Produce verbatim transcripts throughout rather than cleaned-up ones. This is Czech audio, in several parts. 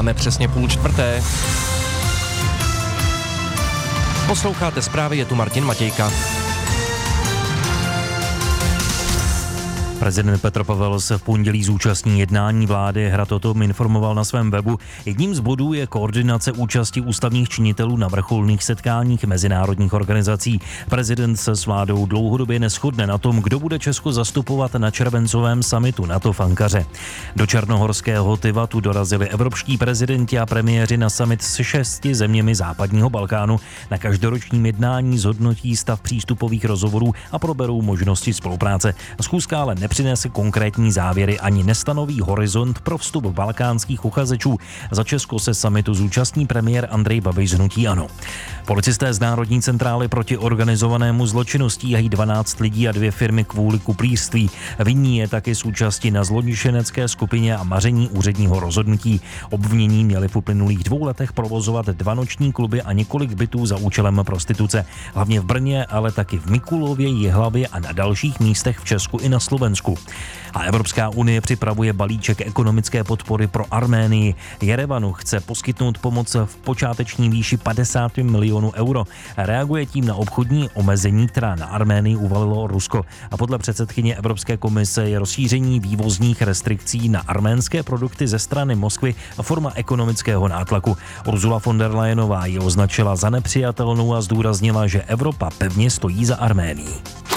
Máme přesně půl čtvrté. Posloucháte zprávy, je tu Martin Matějka. Prezident Petr Pavel se v pondělí zúčastní jednání vlády. Hrad o tom informoval na svém webu. Jedním z bodů je koordinace účasti ústavních činitelů na vrcholných setkáních mezinárodních organizací. Prezident se s vládou dlouhodobě neshodne na tom, kdo bude Česko zastupovat na červencovém summitu NATO v Ankaře. Do černohorského Tivatu dorazili evropští prezidenti a premiéři na summit s šesti zeměmi západního Balkánu. Na každoročním jednání zhodnotí stav přístupových rozhovorů a proberou možnosti spolupráce. Schůzka ale nepřinese konkrétní závěry ani nestanoví horizont pro vstup balkánských uchazečů. Za Česko se summitu zúčastní premiér Andrej Babiš z hnutí ANO. Policisté z Národní centrály proti organizovanému zločinu stíhají dvanáct lidí a dvě firmy kvůli kuplířství. Vinní je taky z účasti na zločinecké skupině a maření úředního rozhodnutí. Obvinění měli v uplynulých dvou letech provozovat dva noční kluby a několik bytů za účelem prostituce. Hlavně v Brně, ale taky v Mikulově, Jihlavě a na dalších místech v Česku i na Slovensku. A Evropská unie připravuje balíček ekonomické podpory pro Arménii. Jerevanu chce poskytnout pomoc v počáteční výši padesát milionů euro. Reaguje tím na obchodní omezení, která na Arménii uvalilo Rusko. A podle předsedkyně Evropské komise je rozšíření vývozních restrikcí na arménské produkty ze strany Moskvy forma ekonomického nátlaku. Ursula von der Leyenová ji označila za nepřijatelnou a zdůraznila, že Evropa pevně stojí za Arménií.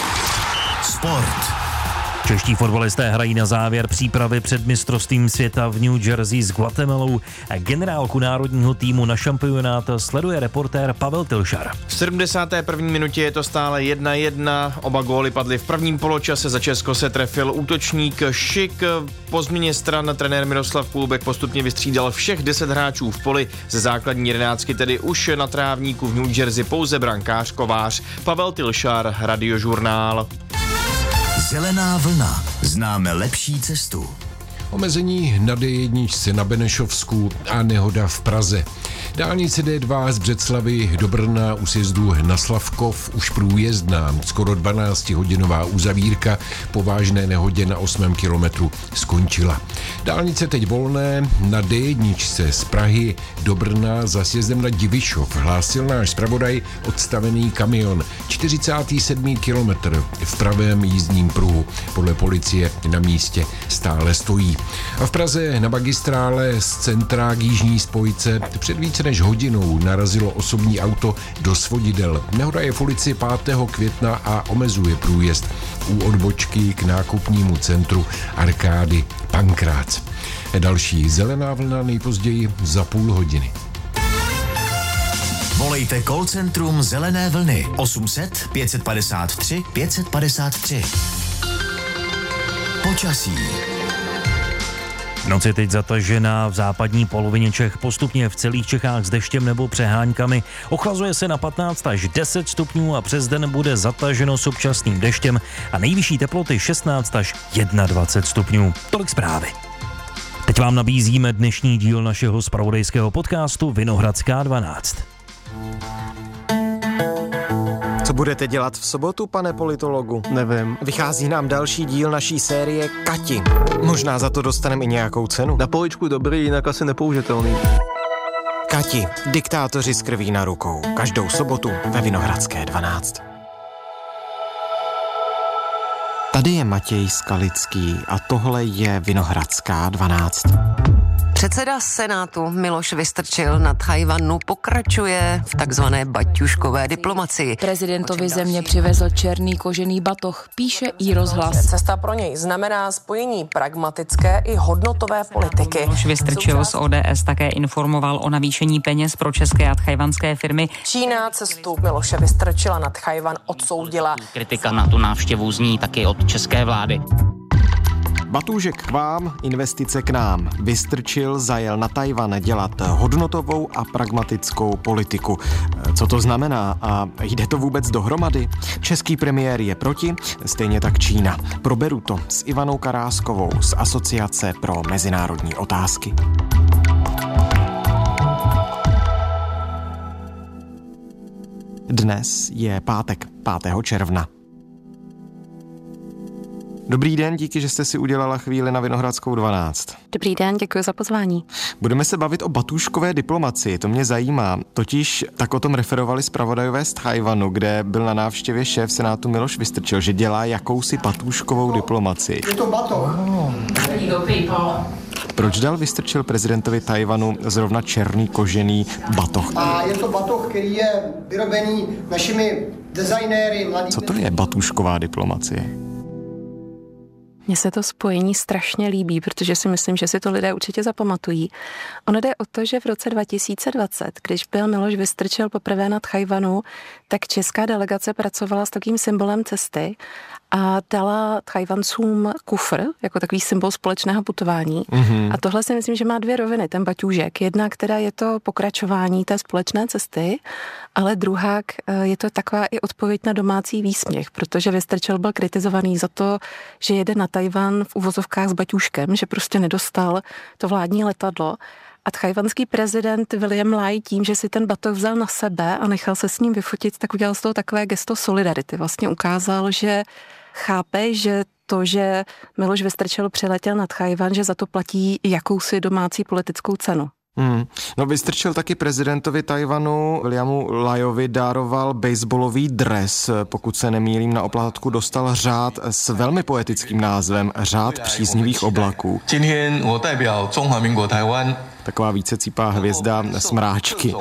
Sport. Čeští fotbalisté hrají na závěr přípravy před mistrovstvím světa v New Jersey s Guatemalou. Generálku národního týmu na šampionát sleduje reportér Pavel Tilšar. V sedmdesáté první minutě je to stále jedna jedna. Oba góly padly v prvním poločase. Za Česko se trefil útočník Šik. Po změně stran trenér Miroslav Kulbek postupně vystřídal všech deset hráčů v poli. Ze základní jedenáctky tedy už na trávníku v New Jersey pouze brankář Kovář. Pavel Tilšar, Radiožurnál. Zelená vlna. Známe lepší cestu. Omezení na D jedna na Benešovsku a nehoda v Praze. Dálnice D dva z Břeclavi do Brna u sjezdu na Slavkov už průjezdná. Skoro dvanáctihodinová uzavírka po vážné nehodě na osmém kilometru skončila. Dálnice teď volné na D jedna z Prahy do Brna za sjezdem na Divišov, hlásil náš zpravodaj odstavený kamion. čtyřicátý sedmý kilometr v pravém jízdním pruhu. Podle policie na místě stále stojí. A v Praze na magistrále z centra k jižní spojce před více než hodinou narazilo osobní auto do svodidel. Nehoda je v ulici pátého května a omezuje průjezd u odbočky k nákupnímu centru Arkády Pankrác. Další zelená vlna nejpozději za půl hodiny. Volejte call centrum Zelené vlny osm set pět padesát tři pět padesát tři. Počasí. Noc je teď zatažená v západní polovině Čech, postupně v celých Čechách s deštěm nebo přeháňkami. Ochlazuje se na patnáct až deset stupňů a přes den bude zataženo s občasným deštěm a nejvyšší teploty šestnáct až dvacet jedna stupňů. Tolik zprávy. Teď vám nabízíme dnešní díl našeho zpravodajského podcastu Vinohradská dvanáct. Co budete dělat v sobotu, pane politologu? Nevím. Vychází nám další díl naší série Kati. Možná za to dostaneme i nějakou cenu. Na poličku dobrý, jinak asi nepoužitelný. Kati, diktátoři s krví na rukou. Každou sobotu ve Vinohradské dvanáct. Tady je Matěj Skalický a tohle je Vinohradská dvanáct. Předseda Senátu Miloš Vystrčil na Tchaj-wanu pokračuje v takzvané baťuškové diplomacii. Prezidentovi země přivezl černý kožený batoh, píše iRozhlas. Cesta pro něj znamená spojení pragmatické i hodnotové politiky. Miloš Vystrčil z O D S také informoval o navýšení peněz pro české a tchajwanské firmy. Čína cestu Miloše Vystrčila na Tchaj-wan odsoudila. Kritika na tu návštěvu zní taky od české vlády. Batůžek k vám, investice k nám. Vystrčil zajel na Tajvan dělat hodnotovou a pragmatickou politiku. Co to znamená a jde to vůbec dohromady? Český premiér je proti, stejně tak Čína. Proberu to s Ivanou Karáskovou z Asociace pro mezinárodní otázky. Dnes je pátek, pátého června. Dobrý den, díky, že jste si udělala chvíli na Vinohradskou dvanáct. Dobrý den, děkuji za pozvání. Budeme se bavit o batůžkové diplomacii, to mě zajímá. Totiž tak o tom referovali zpravodajové z Tchaj-wanu, kde byl na návštěvě šéf Senátu Miloš Vystrčil, že dělá jakousi batůžkovou diplomacii. Je to batoh. Proč dal Vystrčil prezidentovi Tchaj-wanu zrovna černý kožený batoh? A je to batoh, který je vyrobený našimi designéry. Mladý... Co to je batůžková diplomacie? Mně se to spojení strašně líbí, protože si myslím, že si to lidé určitě zapamatují. Ono jde o to, že v roce dva tisíce dvacet, když byl Miloš Vystrčil poprvé na Tchaj-wanu, tak česká delegace pracovala s takovým symbolem cesty a dala Tchaj-wancům kufr, jako takový symbol společného putování. Mm-hmm. A tohle si myslím, že má dvě roviny, ten baťůžek. Jedna, která je to pokračování té společné cesty, ale druhá je to taková i odpověď na domácí výsměch, protože Vystrčil byl kritizovaný za to, že jede na Tchaj-wan v uvozovkách s baťůžkem, že prostě nedostal to vládní letadlo. A tchajwanský prezident William Lai tím, že si ten batoh vzal na sebe a nechal se s ním vyfotit, tak udělal z toho takové gesto solidarity. Vlastně ukázal, že chápe, že to, že Miloš Vystrčil přiletěl na Tchaj-wan, že za to platí jakousi domácí politickou cenu. Hmm. No Vystrčil taky prezidentovi Tchaj-wanu Williamu Laiovi daroval baseballový dres. Pokud se nemýlím, na oplátku dostal řád s velmi poetickým názvem Řád příznivých oblaků. Taková vícecípá hvězda smráčky.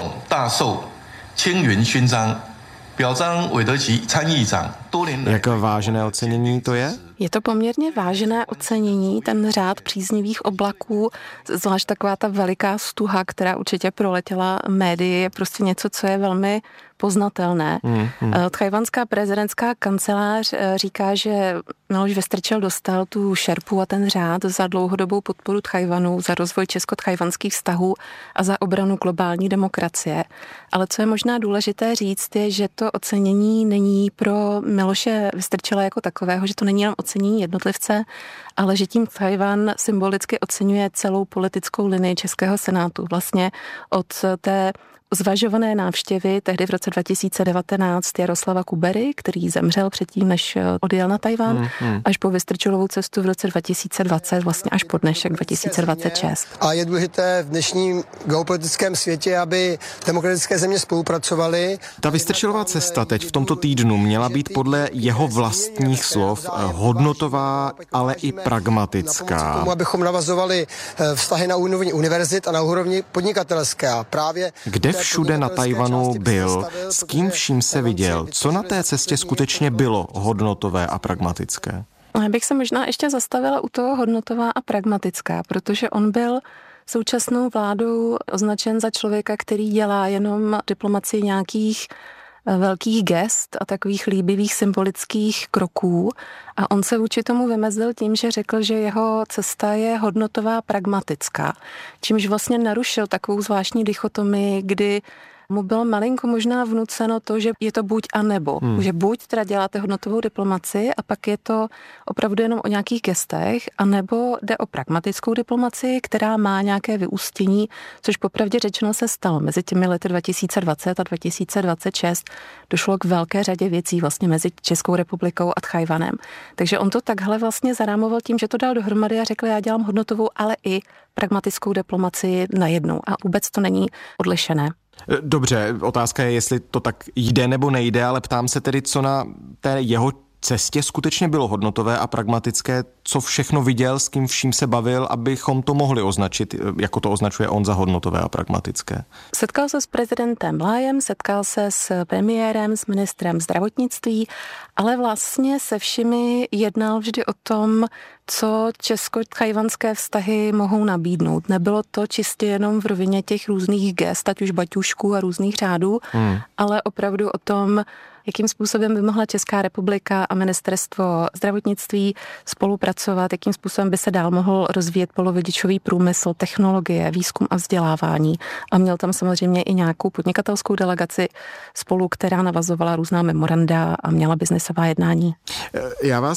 Jak vážené ocenění to je? Je to poměrně vážené ocenění, ten řád příznivých oblaků, zvlášť taková ta veliká stuha, která určitě proletěla médii, je prostě něco, co je velmi poznatelné. Hmm, hmm. Tchajwanská prezidentská kancelář říká, že Miloš Vystrčil dostal tu šerpu a ten řád za dlouhodobou podporu Tchaj-wanu, za rozvoj česko-tchajwanských vztahů a za obranu globální demokracie. Ale co je možná důležité říct, je, že to ocenění není pro Miloše Vystrčila jako takového, že to není jenom ocenění jednotlivce, ale že tím Tchaj-wan symbolicky oceňuje celou politickou linii Českého senátu. Vlastně od té zvažované návštěvy tehdy v roce dva tisíce devatenáct Jaroslava Kubery, který zemřel předtím, než odjel na Tchaj-wan, hmm, hmm. až po Vystrčilovu cestu v roce dva tisíce dvacet, vlastně až po dnešek dva tisíce dvacet šest. A je důležité v dnešním geopolitickém světě, aby demokratické země spolupracovaly. Ta Vystrčilova cesta teď v tomto týdnu měla být podle jeho vlastních slov hodnotová, ale i pragmatická. K tomu, abychom navazovali vztahy na úrovni univerzit a na úrovni podnikatelské. A právě kde všude na Tchaj-wanu byl, s kým vším se viděl, co na té cestě skutečně bylo hodnotové a pragmatické? Já bych se možná ještě zastavila u toho hodnotová a pragmatická, protože on byl současnou vládou označen za člověka, který dělá jenom diplomacii nějakých velkých gest a takových líbivých symbolických kroků a on se vůči tomu vymezil tím, že řekl, že jeho cesta je hodnotová pragmatická, čímž vlastně narušil takovou zvláštní dichotomii, kdy mu bylo malinko možná vnuceno to, že je to buď a nebo. Hmm. Že buď teda děláte hodnotovou diplomaci a pak je to opravdu jenom o nějakých gestech, a nebo jde o pragmatickou diplomaci, která má nějaké vyústění, což popravdě řečeno se stalo. Mezi těmi lety dva tisíce dvacet a dva tisíce dvacet šest došlo k velké řadě věcí vlastně mezi Českou republikou a Tchaj-wanem. Takže on to takhle vlastně zarámoval tím, že to dal dohromady a řekl, já dělám hodnotovou, ale i pragmatickou diplomaci najednou. A vůbec to není odlišené. Dobře, otázka je, jestli to tak jde nebo nejde, ale ptám se tedy, co na té jeho cestě skutečně bylo hodnotové a pragmatické, co všechno viděl, s kým vším se bavil, abychom to mohli označit, jako to označuje on, za hodnotové a pragmatické. Setkal se s prezidentem Laiem, setkal se s premiérem, s ministrem zdravotnictví, ale vlastně se všemi jednal vždy o tom, co česko-tchajwanské vztahy mohou nabídnout. Nebylo to čistě jenom v rovině těch různých gest, ať už baťušků a různých řádů, hmm. ale opravdu o tom, jakým způsobem by mohla Česká republika a ministerstvo zdravotnictví spolupracovat, jakým způsobem by se dál mohl rozvíjet polovodičový průmysl, technologie, výzkum a vzdělávání. A měl tam samozřejmě i nějakou podnikatelskou delegaci spolu, která navazovala různá memoranda a měla biznesová jednání. Já vás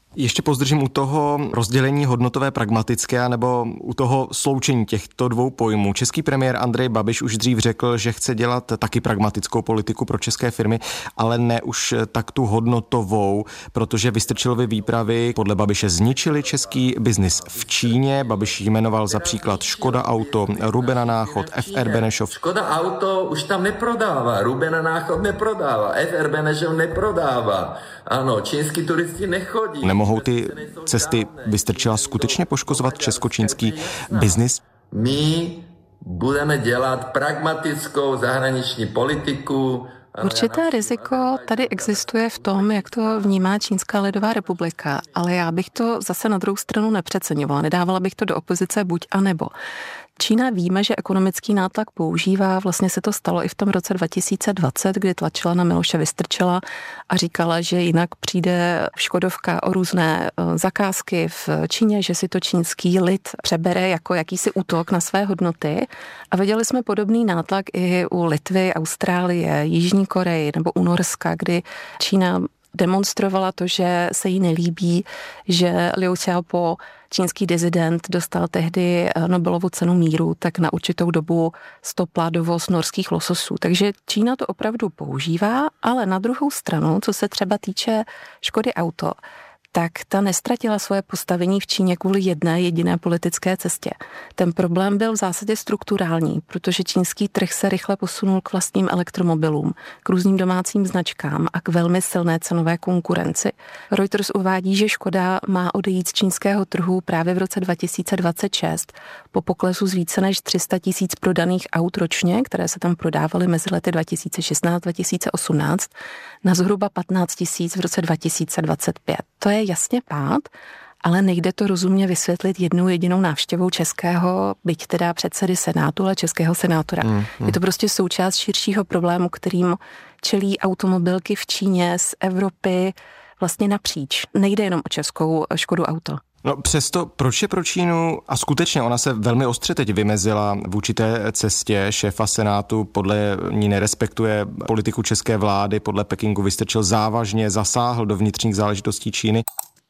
Ještě pozdržím u toho rozdělení hodnotové pragmatické nebo u toho sloučení těchto dvou pojmů. Český premiér Andrej Babiš už dřív řekl, že chce dělat taky pragmatickou politiku pro české firmy, ale ne už tak tu hodnotovou, protože Vystrčilovy výpravy podle Babiše zničily český biznis v Číně. Babiš jmenoval za příklad Škoda Auto, Rubena Náchod, F R Benešov. Škoda Auto už tam neprodává, Rubena Náchod neprodává, F R Benešov neprodává. Ano, čínský turisti nechodí. Nemohou ty cesty Vystrčila skutečně poškozovat česko-čínský biznis? My budeme dělat pragmatickou zahraniční politiku. Určité riziko tady existuje v tom, jak to vnímá Čínská lidová republika, ale já bych to zase na druhou stranu nepřeceňovala. Nedávala bych to do opozice buď a nebo. Čína víme, že ekonomický nátlak používá, vlastně se to stalo i v tom roce dva tisíce dvacet, kdy tlačila na Miloše Vystrčila a říkala, že jinak přijde Škodovka o různé zakázky v Číně, že si to čínský lid přebere jako jakýsi útok na své hodnoty. A viděli jsme podobný nátlak i u Litvy, Austrálie, Jižní Koreji nebo u Norska, kdy Čína demonstrovala to, že se jí nelíbí, že Liu Xiaobo, čínský dizident, dostal tehdy Nobelovu cenu míru, tak na určitou dobu stopla dovoz norských lososů. Takže Čína to opravdu používá, ale na druhou stranu, co se třeba týče Škody Auto, tak ta nestratila svoje postavení v Číně kvůli jedné jediné politické cestě. Ten problém byl v zásadě strukturální, protože čínský trh se rychle posunul k vlastním elektromobilům, k různým domácím značkám a k velmi silné cenové konkurenci. Reuters uvádí, že Škoda má odejít z čínského trhu právě v roce dva tisíce dvacet šest po poklesu z více než tři sta tisíc prodaných aut ročně, které se tam prodávaly mezi lety dva tisíce šestnáct a dva tisíce osmnáct, na zhruba patnáct tisíc v roce dva tisíce dvacet pět. To je jasně pád, ale nejde to rozumně vysvětlit jednou jedinou návštěvou českého, byť teda předsedy Senátu, ale českého senátora. Mm, mm. Je to prostě součást širšího problému, kterým čelí automobilky v Číně z Evropy vlastně napříč. Nejde jenom o českou Škodu Auto. No přesto, proč je pro Čínu, a skutečně ona se velmi ostře teď vymezila vůči té cestě šéfa Senátu, podle ní nerespektuje politiku české vlády, podle Pekingu Vystrčil závažně zasáhl do vnitřních záležitostí Číny.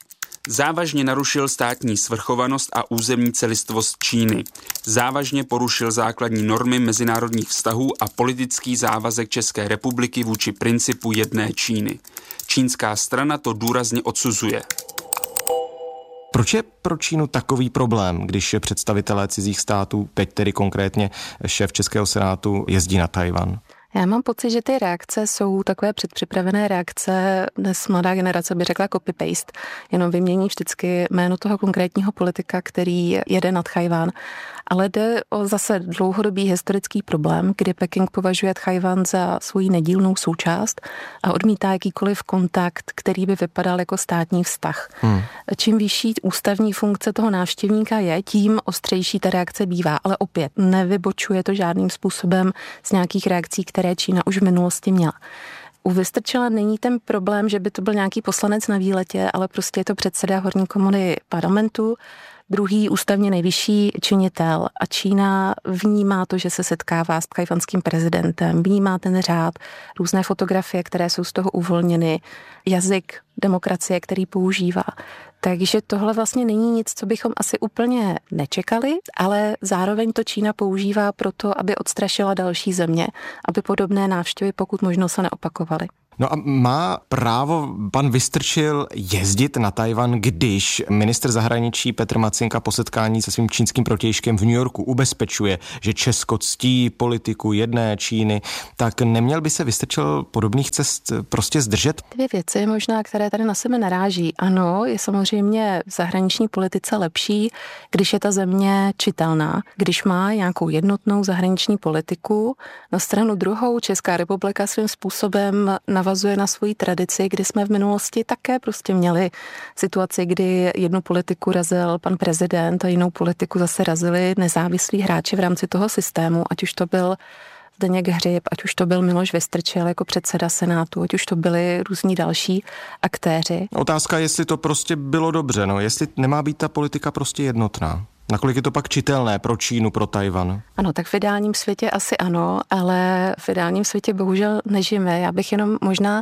Závažně narušil státní svrchovanost a územní celistvost Číny. Závažně porušil základní normy mezinárodních vztahů a politický závazek České republiky vůči principu jedné Číny. Čínská strana to důrazně odsuzuje. Proč je pro Čínu takový problém, když představitelé cizích států, teď tedy konkrétně šéf Českého senátu, jezdí na Tchaj-wan? Já mám pocit, že ty reakce jsou takové předpřipravené reakce. Dnes mladá generace by řekla copy-paste, jenom vymění vždycky jméno toho konkrétního politika, který jede na Tchaj-wan. Ale jde o zase dlouhodobý historický problém, kdy Peking považuje Tchaj-wan za svou nedílnou součást a odmítá jakýkoliv kontakt, který by vypadal jako státní vztah. Hmm. Čím vyšší ústavní funkce toho návštěvníka je, tím ostřejší ta reakce bývá, ale opět nevybočuje to žádným způsobem z nějakých reakcí, které Čína už v minulosti měla. U Vystrčila není ten problém, že by to byl nějaký poslanec na výletě, ale prostě je to předseda horní komory parlamentu, druhý ústavně nejvyšší činitel a Čína vnímá to, že se setkává s tchajwanským prezidentem, vnímá ten řád, různé fotografie, které jsou z toho uvolněny, jazyk demokracie, který používá. Takže tohle vlastně není nic, co bychom asi úplně nečekali, ale zároveň to Čína používá proto, aby odstrašila další země, aby podobné návštěvy pokud možno se neopakovaly. No a má právo pan Vystrčil jezdit na Tchaj-wan, když ministr zahraničí Petr Macinka po setkání se svým čínským protějškem v New Yorku ubezpečuje, že Česko ctí politiku jedné Číny, tak neměl by se Vystrčil podobných cest prostě zdržet? Dvě věci možná, které tady na sebe naráží. Ano, je samozřejmě v zahraniční politice lepší, když je ta země čitelná, když má nějakou jednotnou zahraniční politiku. Na stranu druhou Česká republika svým způsobem navazuje na svoji tradici, kdy jsme v minulosti také prostě měli situaci, kdy jednu politiku razil pan prezident a jinou politiku zase razili nezávislí hráči v rámci toho systému, ať už to byl Zdeněk Hřib, ať už to byl Miloš Vystrčil jako předseda Senátu, ať už to byli různí další aktéři. Otázka, jestli to prostě bylo dobře, no, jestli nemá být ta politika prostě jednotná. Nakolik je to pak čitelné pro Čínu, pro Tchaj-wan? Ano, tak v ideálním světě asi ano, ale v ideálním světě bohužel nežijeme. Já bych jenom možná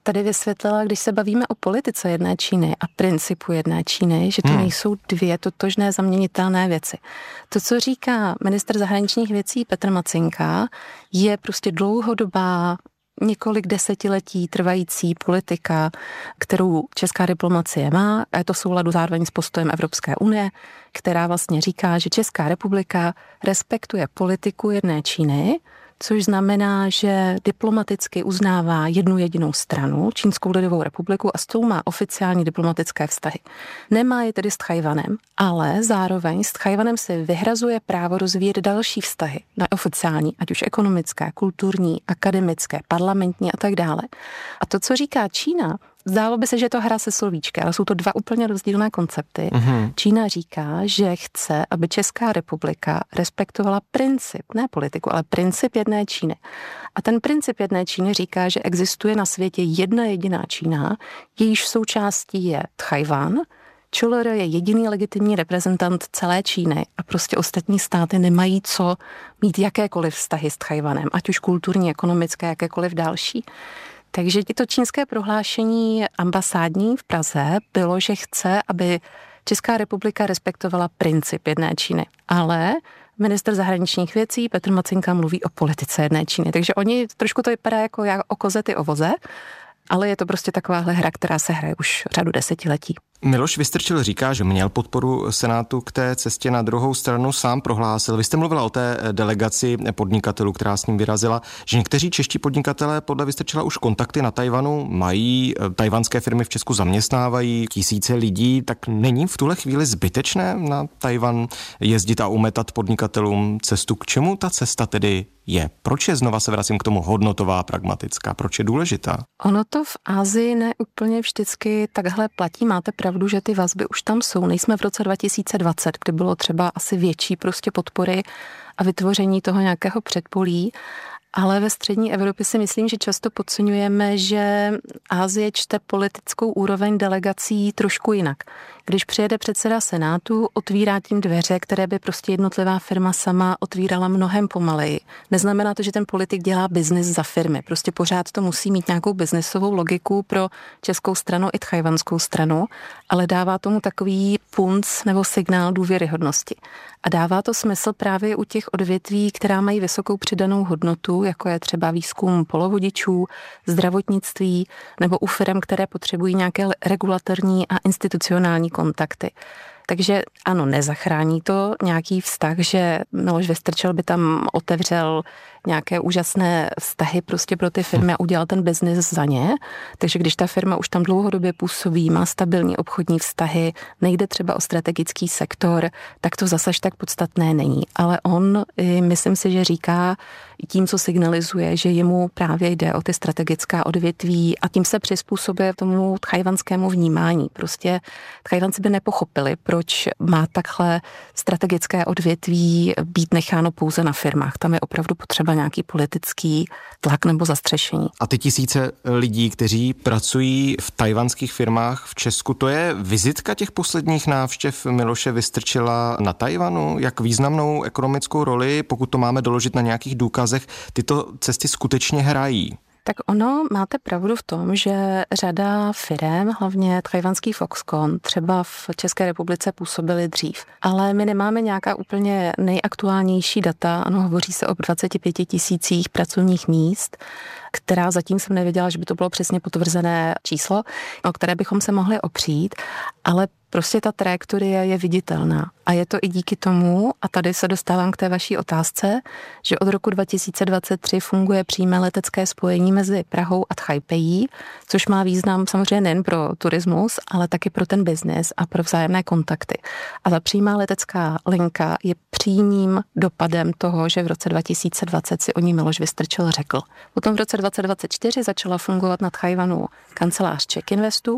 tady vysvětlila, když se bavíme o politice jedné Číny a principu jedné Číny, že to hmm. nejsou dvě totožné zaměnitelné věci. To, co říká ministr zahraničních věcí Petr Macinka, je prostě dlouhodobá, několik desetiletí trvající politika, kterou česká diplomacie má, a je to v souladu zároveň s postojem Evropské unie, která vlastně říká, že Česká republika respektuje politiku jedné Číny, což znamená, že diplomaticky uznává jednu jedinou stranu, Čínskou lidovou republiku, a s tou má oficiální diplomatické vztahy. Nemá je tedy s Tchajwanem, ale zároveň s Tchajwanem se vyhrazuje právo rozvíjet další vztahy, neoficiální, ať už ekonomické, kulturní, akademické, parlamentní a tak dále. A to, co říká Čína, zdálo by se, že je to hra se slovíčky, ale jsou to dva úplně rozdílné koncepty. Mm-hmm. Čína říká, že chce, aby Česká republika respektovala princip, ne politiku, ale princip jedné Číny. A ten princip jedné Číny říká, že existuje na světě jedna jediná Čína, jejíž součástí je Tchajwan. ČLR je jediný legitimní reprezentant celé Číny a prostě ostatní státy nemají co mít jakékoliv vztahy s Tchajwanem, ať už kulturní, ekonomické, jakékoliv další. Takže to čínské prohlášení ambasádní v Praze bylo, že chce, aby Česká republika respektovala princip jedné Číny. Ale ministr zahraničních věcí Petr Macinka mluví o politice jedné Číny. Takže oni, trošku to vypadá jako o koze ty ovoze, ale je to prostě takováhle hra, která se hraje už řadu desetiletí. Miloš Vystrčil říká, že měl podporu Senátu k té cestě, na druhou stranu sám prohlásil. Vy jste mluvila o té delegaci podnikatelů, která s ním vyrazila, že někteří čeští podnikatelé podle Vystrčila už kontakty na Tchajwanu mají, tajvanské firmy v Česku zaměstnávají tisíce lidí, tak není v tuhle chvíli zbytečné na Tchajwan jezdit a umetat podnikatelům cestu? K čemu ta cesta tedy je? Proč je, znova se vracím k tomu, hodnotová, pragmatická? Proč je důležitá? Ono to v Asii ne úplně vždycky takhle platí. Máte pravdu, že ty vazby už tam jsou. Nejsme v roce dva tisíce dvacet, kdy bylo třeba asi větší prostě podpory a vytvoření toho nějakého předpolí. Ale ve střední Evropě si myslím, že často podceňujeme, že Asie čte politickou úroveň delegací trošku jinak. Když přijede předseda Senátu, otvírá tím dveře, které by prostě jednotlivá firma sama otvírala mnohem pomaleji. Neznamená to, že ten politik dělá biznis za firmy. Prostě pořád to musí mít nějakou biznisovou logiku pro českou stranu i tchajwanskou stranu, ale dává tomu takový punc nebo signál důvěryhodnosti. A dává to smysl právě u těch odvětví, která mají vysokou přidanou hodnotu, jako je třeba výzkum polovodičů, zdravotnictví nebo u firm, které potřebují nějaké regulatorní a institucionální kontakty. Takže ano, nezachrání to nějaký vztah, že Miloš Vystrčil by tam otevřel nějaké úžasné vztahy prostě pro ty firmy a udělal ten biznis za ně. Takže když ta firma už tam dlouhodobě působí, má stabilní obchodní vztahy, nejde třeba o strategický sektor, tak to zase tak podstatné není. Ale on, myslím si, že říká tím, co signalizuje, že jemu právě jde o ty strategická odvětví a tím se přizpůsobuje tomu tchajwanskému vnímání. Prostě Tchajwanci by nepochopili, proč má takhle strategické odvětví být necháno pouze na firmách. Tam je opravdu potřeba nějaký politický tlak nebo zastřešení. A ty tisíce lidí, kteří pracují v tajvanských firmách v Česku, to je vizitka těch posledních návštěv Miloše Vystrčila na Tchajwanu? Jak významnou ekonomickou roli, pokud to máme doložit na nějakých důkazech, tyto cesty skutečně hrají? Tak ono, máte pravdu v tom, že řada firem, hlavně tchajwanský Foxconn, třeba v České republice působily dřív. Ale my nemáme nějaká úplně nejaktuálnější data, ano, hovoří se o dvaceti pěti tisících pracovních míst, která zatím jsem nevěděla, že by to bylo přesně potvrzené číslo, o které bychom se mohli opřít, ale prostě ta trajektorie je viditelná. A je to i díky tomu, a tady se dostávám k té vaší otázce, že od roku dva tisíce dvacet tři funguje přímé letecké spojení mezi Prahou a Tchajpejí, což má význam samozřejmě nejen pro turismus, ale taky pro ten biznis a pro vzájemné kontakty. A ta přímá letecká linka je přímým dopadem toho, že v roce dva tisíce dvacet si o ní Miloš Vystrčil řekl. Potom v roce dva tisíce dvacet čtyři začala fungovat na Tchajwanu kancelář Czech Investu,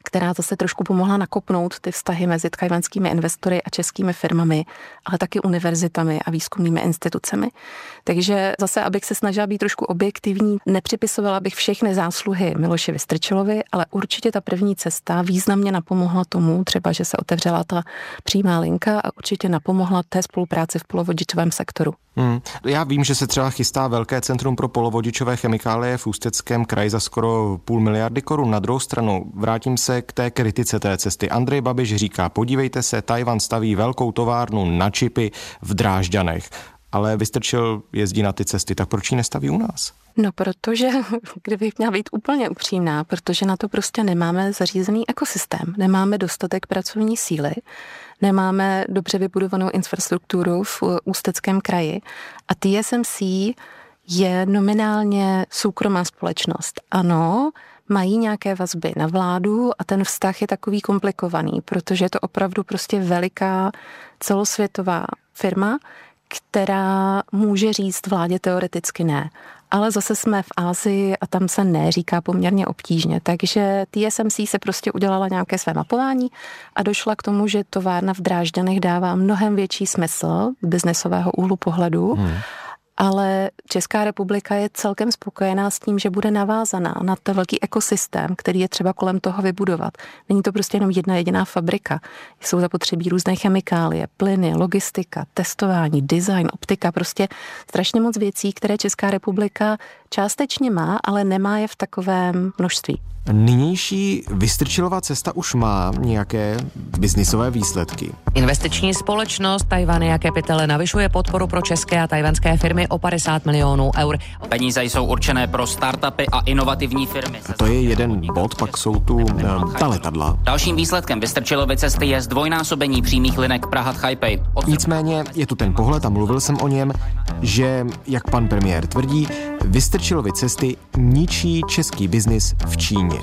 která zase trošku pomohla nakopnout ty vztahy mezi tchajwanskými investory a českými firmami, ale taky univerzitami a výzkumnými institucemi. Takže zase, abych se snažila být trošku objektivní, nepřipisovala bych všechny zásluhy Miloši Vystrčilovi, ale určitě ta první cesta významně napomohla tomu, třeba, že se otevřela ta přímá linka a určitě napomohla té spolupráci v polovodičovém sektoru. Hmm. Já vím, že se třeba chystá velké centrum pro polovodičové chemikálie v Ústeckém kraji za skoro půl miliardy korun. Na druhou stranu vrátím se k té kritice té cesty. Andrej Babiš říká, podívejte se, Tchajwan staví velkou továrnu na čipy v Drážďanech, ale Vystrčil jezdí na ty cesty, tak proč ji nestaví u nás? No, protože, kdybych měla být úplně upřímná, protože na to prostě nemáme zařízený ekosystém, nemáme dostatek pracovní síly, nemáme dobře vybudovanou infrastrukturu v Ústeckém kraji a T S M C je nominálně soukromá společnost. Ano, mají nějaké vazby na vládu a ten vztah je takový komplikovaný, protože je to opravdu prostě veliká celosvětová firma, která může říct vládě teoreticky ne. Ale zase jsme v Asii a tam se ne říká poměrně obtížně. Takže T S M C se prostě udělala nějaké své mapování a došla k tomu, že továrna v Drážďanech dává mnohem větší smysl z biznesového úhlu pohledu. Hmm. Ale Česká republika je celkem spokojená s tím, že bude navázaná na ten velký ekosystém, který je třeba kolem toho vybudovat. Není to prostě jenom jedna jediná fabrika. Jsou zapotřebí různé chemikálie, plyny, logistika, testování, design, optika, prostě strašně moc věcí, které Česká republika částečně má, ale nemá je v takovém množství. Nynější Vystrčilova cesta už má nějaké biznisové výsledky. Investiční společnost Taiwan Capital navyšuje podporu pro české a tajvanské firmy o padesát milionů eur. Peníze jsou určené pro startupy a inovativní firmy. A to je jeden bod, pak jsou tu um, ta letadla. Dalším výsledkem Vystrčilovy cesty je zdvojnásobení přímých linek Praha-Taipei. Od... Nicméně je tu ten pohled a mluvil jsem o něm, že, jak pan premiér tvrdí, Vystrčilovy cesty ničí český biznis v Číně.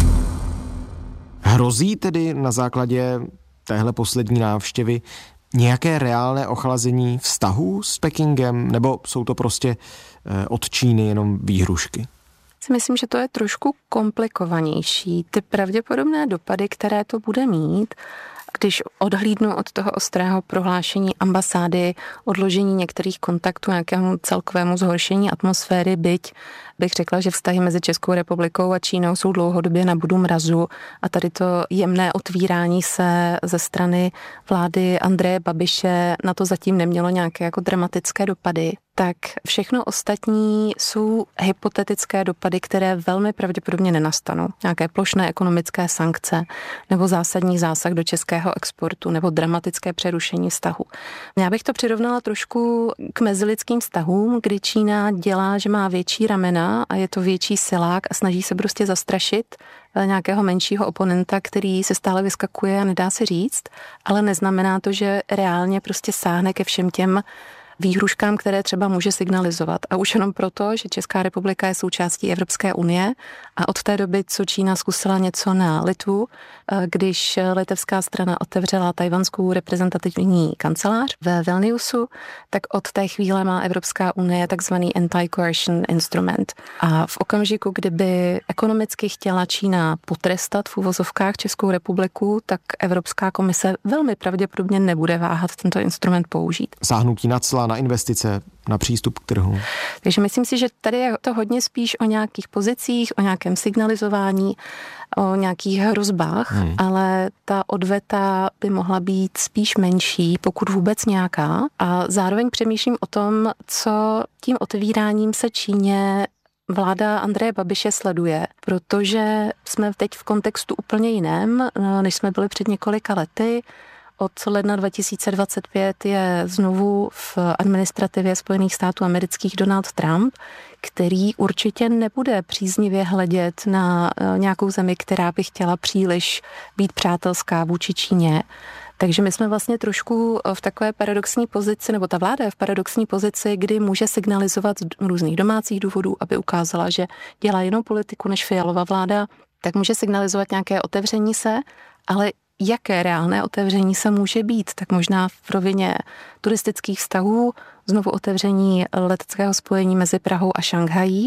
Hrozí tedy na základě téhle poslední návštěvy nějaké reálné ochlazení vztahů s Pekingem, nebo jsou to prostě od Číny jenom výhrušky? Si myslím, že to je trošku komplikovanější. Ty pravděpodobné dopady, které to bude mít, když odhlídnu od toho ostrého prohlášení ambasády, odložení některých kontaktů, nějakému celkovému zhoršení atmosféry, byť bych řekla, že vztahy mezi Českou republikou a Čínou jsou dlouhodobě na bodu mrazu a tady to jemné otvírání se ze strany vlády Andreje Babiše na to zatím nemělo nějaké jako dramatické dopady. Tak všechno ostatní jsou hypotetické dopady, které velmi pravděpodobně nenastanou. Nějaké plošné ekonomické sankce nebo zásadní zásah do českého exportu nebo dramatické přerušení vztahu. Já bych to přirovnala trošku k mezilidským vztahům, kdy Čína dělá, že má větší ramena a je to větší silák a snaží se prostě zastrašit nějakého menšího oponenta, který se stále vyskakuje a nedá se říct, ale neznamená to, že reálně prostě sáhne ke všem těm výhruškám, které třeba může signalizovat. A už jenom proto, že Česká republika je součástí Evropské unie a od té doby, co Čína zkusila něco na Litvu, když litevská strana otevřela tajvanskou reprezentativní kancelář ve Vilniusu, tak od té chvíle má Evropská unie takzvaný anti-coercion instrument. A v okamžiku, kdyby ekonomicky chtěla Čína potrestat v uvozovkách Českou republiku, tak Evropská komise velmi pravděpodobně nebude váhat tento instrument použít. Sáhnutí na cla, na investice, na přístup k trhu. Takže myslím si, že tady je to hodně spíš o nějakých pozicích, o nějakém signalizování, o nějakých hrozbách, hmm. ale ta odveta by mohla být spíš menší, pokud vůbec nějaká. A zároveň přemýšlím o tom, co tím otevíráním se Číně vláda Andreje Babiše sleduje, protože jsme teď v kontextu úplně jiném, než jsme byli před několika lety. Od ledna dva tisíce dvacet pět je znovu v administrativě Spojených států amerických Donald Trump, který určitě nebude příznivě hledět na nějakou zemi, která by chtěla příliš být přátelská vůči Číně. Takže my jsme vlastně trošku v takové paradoxní pozici, nebo ta vláda je v paradoxní pozici, kdy může signalizovat z různých domácích důvodů, aby ukázala, že dělá jinou politiku než Fialova vláda, tak může signalizovat nějaké otevření se, ale jaké reálné otevření se může být, tak možná v rovině turistických vztahů, znovu otevření leteckého spojení mezi Prahou a Šanghají,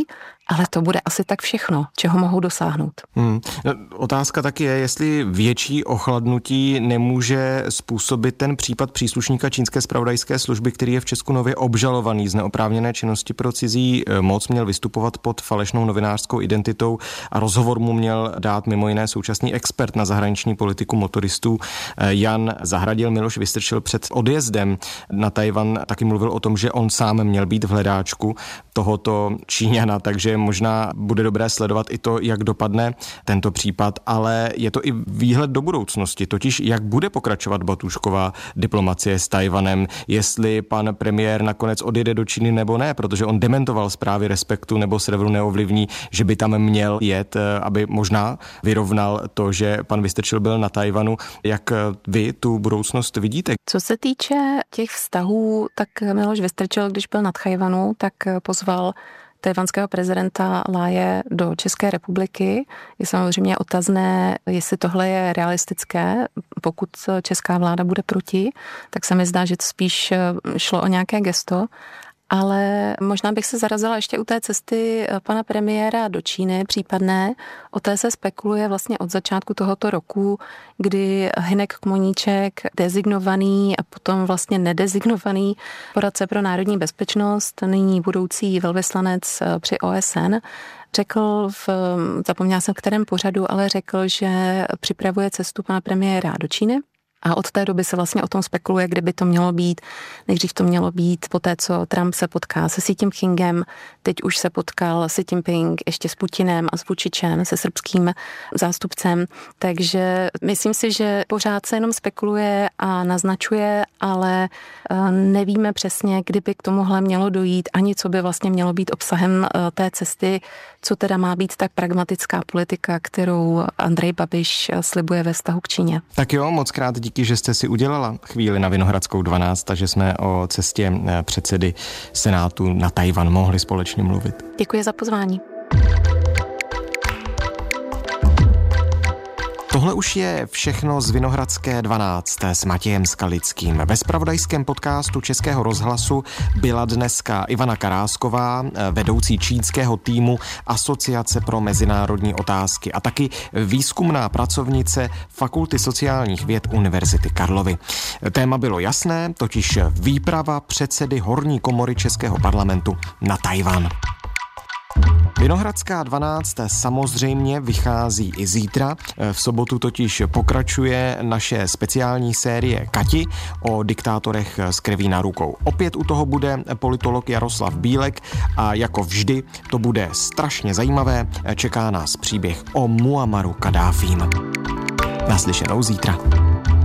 ale to bude asi tak všechno, čeho mohou dosáhnout. Hmm. Otázka taky je, jestli větší ochladnutí nemůže způsobit ten případ příslušníka čínské zpravodajské služby, který je v Česku nově obžalovaný z neoprávněné činnosti pro cizí moc, měl vystupovat pod falešnou novinářskou identitou a rozhovor mu měl dát mimo jiné současný expert na zahraniční politiku motoristů Jan Zahradil. Miloš Vystrčil před odjezdem na Tchaj-wan taky mluvil o tom, že on sám měl být v hledáčku tohoto Číňana, takže možná bude dobré sledovat i to, jak dopadne tento případ, ale je to i výhled do budoucnosti, totiž jak bude pokračovat Batušková diplomacie s Tchaj-wanem, jestli pan premiér nakonec odjede do Číny nebo ne, protože on dementoval zprávy Respektu nebo Serveru neovlivní, že by tam měl jet, aby možná vyrovnal to, že pan Vystrčil byl na Tchaj-wanu. Jak vy tu budoucnost vidíte? Co se týče těch vztahů, tak Miloš Vystrčil, když byl na Tchaj-wanu, tak pozval tchajwanského prezidenta Láje do České republiky. Je samozřejmě otazné, jestli tohle je realistické. Pokud česká vláda bude proti, tak se mi zdá, že to spíš šlo o nějaké gesto. Ale možná bych se zarazila ještě u té cesty pana premiéra do Číny případné. O té se spekuluje vlastně od začátku tohoto roku, kdy Hynek Kmoníček, designovaný a potom vlastně nedezignovaný poradce pro národní bezpečnost, nyní budoucí velvyslanec při O S N, řekl, v, zapomněla jsem v kterém pořadu, ale řekl, že připravuje cestu pana premiéra do Číny. A od té doby se vlastně o tom spekuluje, kde by to mělo být. Nejdřív to mělo být po té, co Trump se potká se Xi Jinpingem, teď už se potkal Xi Jinping ještě s Putinem a s Vučičem, se srbským zástupcem. Takže myslím si, že pořád se jenom spekuluje a naznačuje, ale nevíme přesně, kdyby k tomuhle mělo dojít, ani co by vlastně mělo být obsahem té cesty, co teda má být tak pragmatická politika, kterou Andrej Babiš slibuje ve vztahu k Číně. Tak jo, moc krát díky, že jste si udělala chvíli na Vinohradskou dvanáct, že jsme o cestě předsedy Senátu na Tchaj-wan mohli společně mluvit. Děkuji za pozvání. Tohle už je všechno z Vinohradské dvanáct s Matějem Skalickým. Ve zpravodajském podcastu Českého rozhlasu byla dneska Ivana Karásková, vedoucí čínského týmu Asociace pro mezinárodní otázky a taky výzkumná pracovnice Fakulty sociálních věd Univerzity Karlovy. Téma bylo jasné, totiž výprava předsedy horní komory Českého parlamentu na Tchaj-wan. Vinohradská dvanáct samozřejmě vychází i zítra. V sobotu totiž pokračuje naše speciální série Kati o diktátorech s krví na rukou. Opět u toho bude politolog Jaroslav Bílek a jako vždy to bude strašně zajímavé. Čeká nás příběh o Muammaru Kaddáfím. Naslyšenou zítra.